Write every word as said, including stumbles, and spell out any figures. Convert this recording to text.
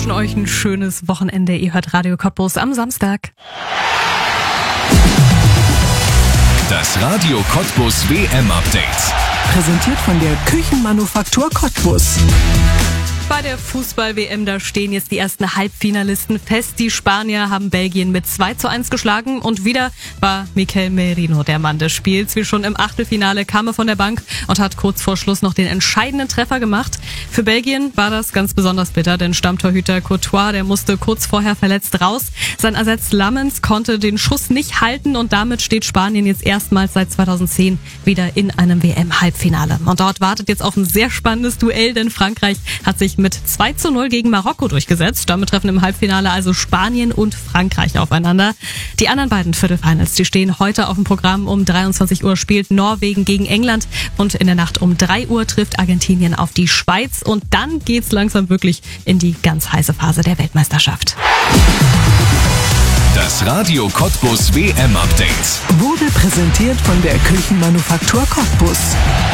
wünschen euch ein schönes Wochenende. Ihr hört Radio Cottbus am Samstag. Das Radio Cottbus W M-Update. Präsentiert von der Küchenmanufaktur Cottbus. Bei der Fußball-W M, da stehen jetzt die ersten Halbfinalisten fest. Die Spanier haben Belgien mit zwei zu eins geschlagen und wieder war Mikel Merino der Mann des Spiels. Wie schon im Achtelfinale kam er von der Bank und hat kurz vor Schluss noch den entscheidenden Treffer gemacht. Für Belgien war das ganz besonders bitter, denn Stammtorhüter Courtois, der musste kurz vorher verletzt raus. Sein Ersatz Lammens konnte den Schuss nicht halten und damit steht Spanien jetzt erstmals seit zweitausendzehn wieder in einem W M-Halbfinale. Und dort wartet jetzt auf ein sehr spannendes Duell, denn Frankreich hat sich mit zwei zu null gegen Marokko durchgesetzt. Damit treffen im Halbfinale also Spanien und Frankreich aufeinander. Die anderen beiden Viertelfinals, die stehen heute auf dem Programm. Um dreiundzwanzig Uhr spielt Norwegen gegen England und in der Nacht um drei Uhr trifft Argentinien auf die Schweiz. Und dann geht's langsam wirklich in die ganz heiße Phase der Weltmeisterschaft. Das Radio Cottbus W M-Update Wurde präsentiert von der Küchenmanufaktur Cottbus.